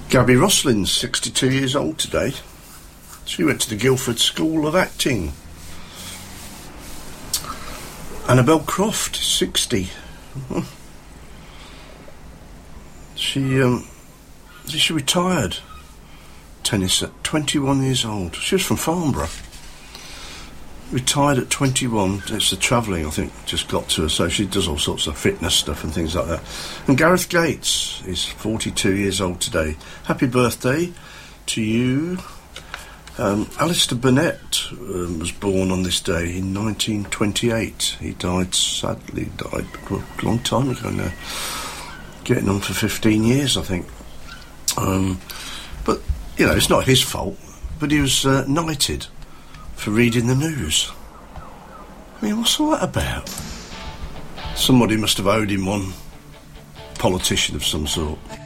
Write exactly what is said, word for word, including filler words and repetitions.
Gabby Roslin's sixty-two years old today. She went to the Guildford School of Acting. Annabel Croft, sixty. She, um, she retired tennis at twenty-one years old. She was from Farnborough. Retired at twenty-one. It's the travelling, I think, just got to her. So she does all sorts of fitness stuff and things like that. And Gareth Gates is forty-two years old today. Happy birthday to you. Um, Alistair Burnett um, was born on this day in nineteen twenty-eight. He died, sadly, died a long time ago now. Getting on for fifteen years, I think. Um, but, you know, it's not his fault. But he was uh, knighted for reading the news. I mean, what's all that about? Somebody must have owed him one. Politician of some sort.